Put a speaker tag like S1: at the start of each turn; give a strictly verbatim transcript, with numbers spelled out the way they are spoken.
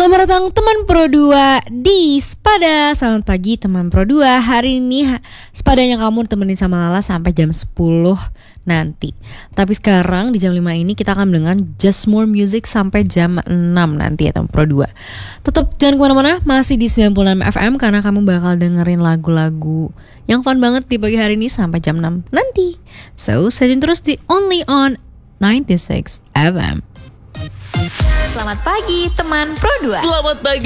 S1: Selamat datang teman Pro dua di Spada. Selamat pagi teman Pro dua. Hari ini Spadanya kamu temenin sama Lala sampai jam sepuluh nanti. Tapi sekarang di jam lima ini kita akan mendengar Just More Music sampai jam enam nanti ya teman Pro dua. Tetap jangan kemana-mana, masih di sembilan puluh enam F M karena kamu bakal dengerin lagu-lagu yang fun banget di pagi hari ini sampai jam enam nanti. So, stay tune terus di Only on ninety-six F M.
S2: Selamat pagi teman Pro dua.
S3: Selamat pagi